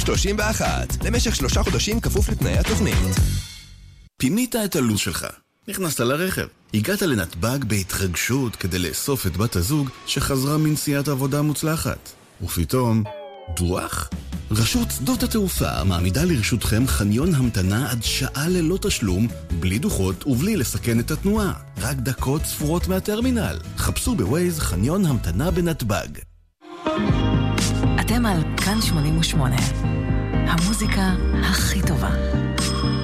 31, למשך 3 חודשים כפוף לתנאי התוכנית. פינית את הלו"ז שלך, נכנסת לרכב, הגעת לנתב"ג בהתרגשות כדי לאסוף את בת הזוג שחזרה מנסיעת עבודה מוצלחת, ופתאום דוח? רשות שדות התעופה מעמידה לרשותכם חניון המתנה עד שעה ללא תשלום, בלי דוחות ובלי לסכן את התנועה, רק דקות ספורות מהטרמינל. חפשו בווייז חניון המתנה בנתב"ג. אתם על כאן 88, המוזיקה הכי טובה.